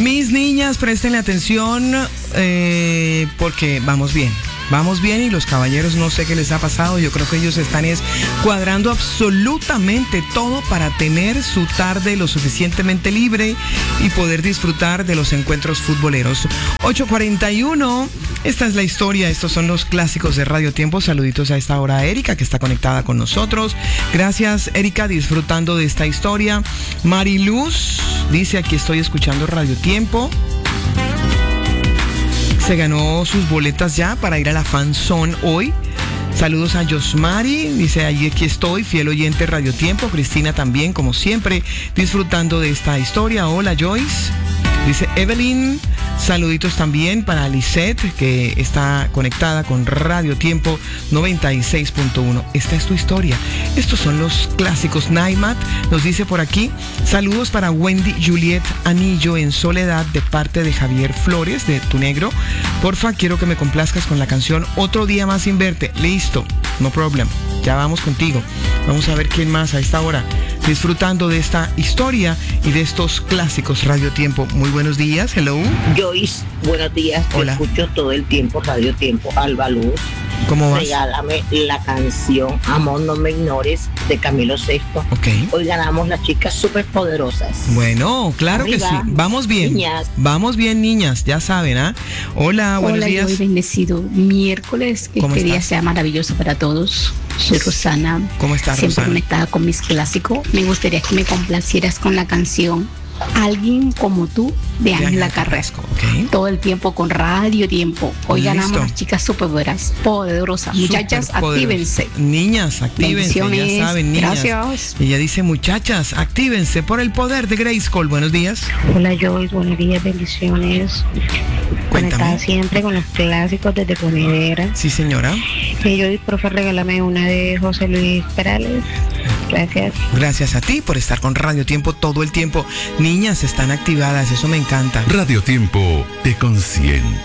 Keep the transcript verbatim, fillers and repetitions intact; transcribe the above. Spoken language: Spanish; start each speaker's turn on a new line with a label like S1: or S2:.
S1: Mis niñas, prestenle atención eh, porque vamos bien. Vamos bien y los caballeros no sé qué les ha pasado, yo creo que ellos están es cuadrando absolutamente todo para tener su tarde lo suficientemente libre y poder disfrutar de los encuentros futboleros. ocho cuarenta y uno, esta es la historia, estos son los clásicos de Radio Tiempo. Saluditos a esta hora a Erika que está conectada con nosotros. Gracias Erika, disfrutando de esta historia. Mariluz dice aquí estoy escuchando Radio Tiempo. Se ganó sus boletas ya para ir a la Fanzone hoy. Saludos a Yosmari, dice ahí aquí estoy, fiel oyente Radio Tiempo. Cristina también, como siempre, disfrutando de esta historia. Hola Joyce, dice Evelyn. Saluditos también para Lisette, que está conectada con Radio Tiempo noventa y seis punto uno. Esta es tu historia. Estos son los clásicos. Naimat nos dice por aquí, saludos para Wendy Juliet Anillo en Soledad de parte de Javier Flores de Tu Negro. Porfa, quiero que me complazcas con la canción Otro Día Más Sin Verte. Listo, no problem. Ya vamos contigo. Vamos a ver quién más a esta hora disfrutando de esta historia y de estos clásicos. Radio Tiempo, muy buenos días, hello.
S2: Joyce, buenos días.
S1: Hola.
S2: Te escucho todo el tiempo Radio Tiempo. Alba Luz,
S1: ¿Cómo vas?
S2: regálame la canción Amor No Me Ignores de Camilo Sesto.
S1: Ok.
S2: Hoy ganamos las chicas superpoderosas.
S1: Bueno, claro
S2: Arriba,
S1: que sí. Vamos bien.
S2: Niñas.
S1: Vamos bien, niñas, ya saben, ¿ah? ¿eh? Hola, buenos
S3: Hola,
S1: días.
S3: Hola, bendecido miércoles. Que
S1: ¿Cómo
S3: este día
S1: estás?
S3: sea maravilloso para todos. Soy Rosana.
S1: ¿Cómo estás,
S3: Siempre
S1: Rosana?
S3: conectada con mis clásicos. Me gustaría que me complacieras con la canción Alguien Como Tú de Ángela Carrasco.
S1: Ok.
S3: Todo el tiempo con Radio Tiempo. Hoy
S1: Listo.
S3: ganamos las chicas superpoderosas, poderosas. Muchachas,
S1: Superpoderoso.
S3: actívense.
S1: Niñas, actívense, ya
S3: Bendiciones.
S1: saben, niñas.
S3: Gracias.
S1: Ella dice, muchachas, actívense por el poder de Grayskull. Buenos días.
S4: Hola Joyce, buenos días, bendiciones.
S1: Cuéntame.
S4: Conectada siempre con los clásicos desde Ponedera.
S1: Sí, señora.
S4: Y Joyce, porfa, regálame una de José Luis Perales. Gracias.
S1: Gracias a ti por estar con Radio Tiempo todo el tiempo. Niñas están activadas, eso me encanta.
S5: Radio Tiempo te consiente.